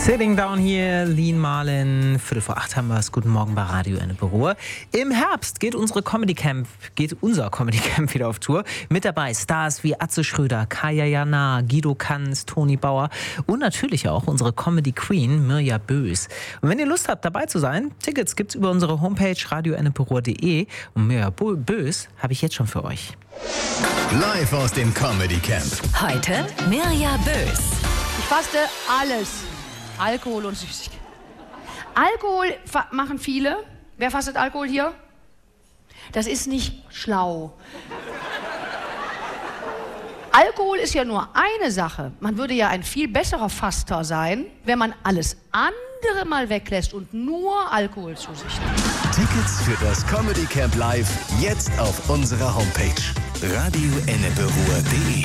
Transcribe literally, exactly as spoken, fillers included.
Sitting down here, Lean Marlin, Viertel vor acht haben wir es. Guten Morgen bei Radio Ennepe-Ruhr. Im Herbst geht unsere Comedy Camp, geht unser Comedy Camp wieder auf Tour. Mit dabei Stars wie Atze Schröder, Kaya Jana, Guido Kanz, Toni Bauer und natürlich auch unsere Comedy Queen Mirja Bös. Und wenn ihr Lust habt, dabei zu sein, Tickets gibt's über unsere Homepage radio ennepe ruhr punkt de. Und Mirja Bös habe ich jetzt schon für euch. Live aus dem Comedy Camp. Heute Mirja Bös. Ich faste alles. Alkohol und Süßigkeiten. Alkohol machen viele. Wer fastet Alkohol hier? Das ist nicht schlau. Alkohol ist ja nur eine Sache. Man würde ja ein viel besserer Faster sein, wenn man alles andere mal weglässt und nur Alkohol zu sich nimmt. Tickets für das Comedy Camp Live jetzt auf unserer Homepage radio ennepe ruhr punkt de.